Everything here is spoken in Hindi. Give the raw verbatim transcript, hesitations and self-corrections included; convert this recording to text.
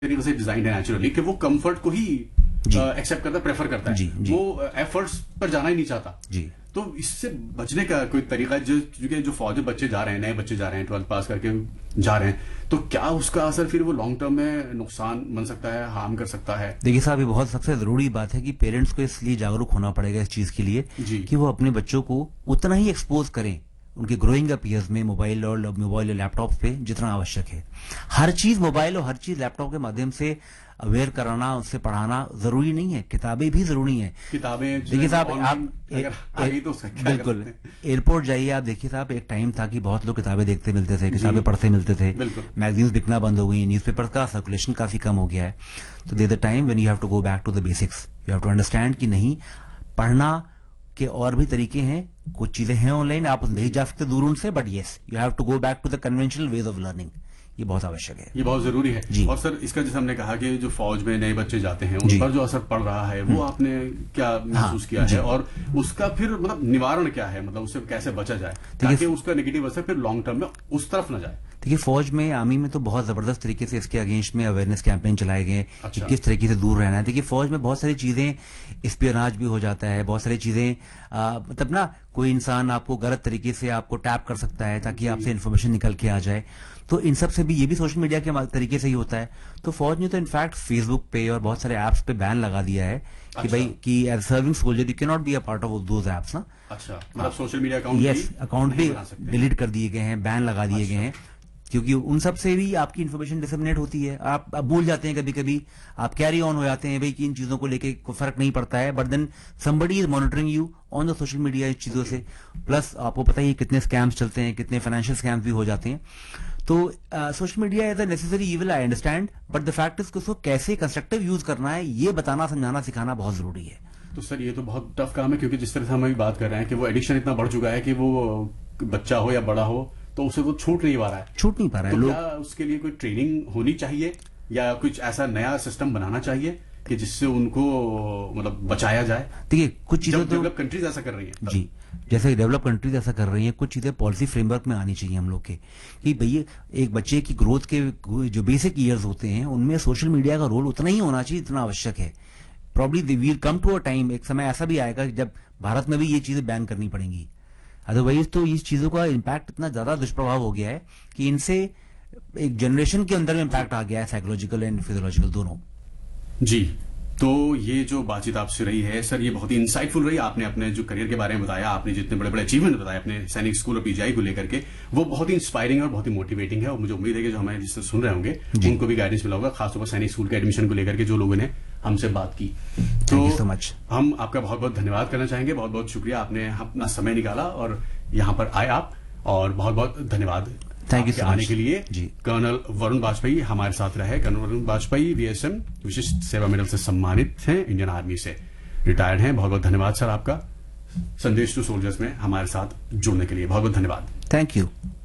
तरीके से डिजाइन है नेचुरली कि वो कंफर्ट को ही एक्सेप्ट करता, प्रेफर करता है। जी, जी. वो एफर्ट्स पर जाना ही नहीं चाहता। जी. तो इससे बचने का कोई तरीका, जो क्योंकि जो फौजी बच्चे जा रहे हैं, नए बच्चे जा रहे हैं, ट्वेल्थ पास करके जा रहे हैं, तो क्या उसका असर फिर वो लॉन्ग टर्म में नुकसान बन सकता है, हार्म कर सकता है? देखिए साहब, ये बहुत सबसे जरूरी बात है कि पेरेंट्स को इसलिए जागरूक होना पड़ेगा इस चीज के लिए कि वो अपने बच्चों को उतना ही एक्सपोज करें उनके ग्रोइंग अप ईयर्स में मोबाइल और मोबाइल और लैपटॉप पे जितना आवश्यक है। हर चीज मोबाइल और हर चीज लैपटॉप के माध्यम से अवेयर कराना, उससे पढ़ाना जरूरी नहीं है। किताबें भी जरूरी हैं। किताबें देखिए साहब, आप तो बिल्कुल एयरपोर्ट जाइए, आप देखिए साहब, एक टाइम था कि बहुत लोग किताबें देखते मिलते थे, किताबें पढ़ते मिलते थे। मैगजीन्स बिकना बंद हो गई, न्यूज़पेपर का सर्कुलेशन काफी कम हो गया है। तो there the time when you have to go back to the basics, you have to understand कि नहीं, पढ़ना के और भी तरीके हैं, कुछ चीजें हैं ऑनलाइन, आप नहीं जा सकते दूर उनसे, but yes you have to go back to the conventional ways of learning. ये बहुत आवश्यक है, ये बहुत जरूरी है जी। और सर, इसका जैसे हमने कहा कि जो फौज में नए बच्चे जाते हैं उन पर जो असर पड़ रहा है, वो आपने क्या महसूस हाँ, किया है, और उसका फिर मतलब निवारण क्या है, मतलब उससे कैसे बचा जाए ताकि उसका नेगेटिव असर फिर लॉन्ग टर्म में उस तरफ न जाए? देखिए, फौज में, आर्मी में तो बहुत जबरदस्त तरीके से इसके अगेंस्ट में अवेयरनेस कैंपेन चलाए गए अच्छा। कि किस तरीके से दूर रहना है। देखिए, फौज में बहुत सारी चीजें, स्पियोनाज भी हो जाता है, बहुत सारी चीजें, मतलब ना कोई इंसान आपको गलत तरीके से आपको टैप कर सकता है ताकि आपसे इन्फॉर्मेशन निकल के आ जाए। तो इन सब से भी, ये भी सोशल मीडिया के तरीके से ही होता है। तो फौज ने तो इनफैक्ट फेसबुक पे और बहुत सारे एप्स पे बैन लगा दिया है कि भाई कि as serving soldier you can not be a part of those apps ना। अच्छा, मतलब social media account yes account भी डिलीट कर दिए गए हैं, बैन लगा दिए गए हैं, क्योंकि उन सब से भी आपकी इन्फॉर्मेशन डिसमिनेट होती है। आप, आप भूल जाते हैं कभी कभी, आप कैरी ऑन हो जाते हैं भाई कि इन चीजों को लेके कोई फर्क नहीं पड़ता है, but then somebody is monitoring you on the social media इस चीजों से। प्लस आपको पता ही कितने स्कैम्स चलते हैं, कितने फाइनेंशियल स्कैम्स भी हो जाते हैं। तो social media is a necessary evil, I understand, but the fact is कि उसको कैसे कंस्ट्रक्टिव यूज करना है, ये बताना, समझाना, सिखाना बहुत जरूरी है। तो सर, ये तो बहुत टफ काम है, क्योंकि जिस तरह से हम अभी बात कर रहे हैं कि वो एडिक्शन इतना बढ़ चुका है कि वो बच्चा हो या बड़ा हो तो उसे वो छूट नहीं पा रहा है छूट नहीं पा रहा है। तो क्या उसके लिए कोई ट्रेनिंग होनी चाहिए या कुछ ऐसा नया सिस्टम बनाना चाहिए कि जिससे उनको मतलब बचाया जाए? देखिए, कुछ चीजें तो डेवलप कंट्रीज ऐसा कर रही हैं जी, जैसे डेवलप कंट्रीज ऐसा कर रही हैं, कुछ चीजें पॉलिसी फ्रेमवर्क में आनी चाहिए हम लोग के, कि भैया एक बच्चे की ग्रोथ के जो बेसिक ईयर्स होते हैं उनमें सोशल मीडिया का रोल उतना ही होना चाहिए जितना आवश्यक है। Probably we will come to a time, एक समय ऐसा भी आएगा जब भारत में भी ये चीजें बैन करनी पड़ेंगी। अदरवाइज तो इस चीजों का इम्पैक्ट इतना ज्यादा दुष्प्रभाव हो गया है कि इनसे एक जनरेशन के अंदर में इम्पैक्ट आ गया है, साइकोलॉजिकल एंड फिजियोलॉजिकल दोनों। जी, तो ये जो बातचीत आपसे रही है सर, ये बहुत ही इंसाइटफुल रही। आपने अपने जो करियर के बारे में बताया, आपने जितने बड़े बड़े अचीवमेंट बताए अपने सैनिक स्कूल और पीजीआई को लेकर के, वो बहुत ही इंस्पायरिंग और बहुत ही मोटिवेटिंग है। और मुझे उम्मीद है कि जो हमें जिससे सुन रहे होंगे उनको भी गाइडेंस मिला होगा, खासतौर पर सैनिक स्कूल के एडमिशन को लेकर के जो लोगों ने हमसे बात की। तो so much. हम आपका बहुत बहुत धन्यवाद करना चाहेंगे। बहुत बहुत शुक्रिया, आपने अपना समय निकाला और यहाँ पर आए आप, और बहुत बहुत धन्यवाद थैंक यू आने के लिए। कर्नल वरुण वाजपेयी हमारे साथ रहे। कर्नल वरुण वाजपेयी वीएसएम विशिष्ट सेवा मेडल से सम्मानित हैं, इंडियन आर्मी से रिटायर्ड हैं। बहुत बहुत धन्यवाद सर आपका संदेश टू सोल्जर्स में हमारे साथ जुड़ने के लिए। बहुत बहुत धन्यवाद। Thank you.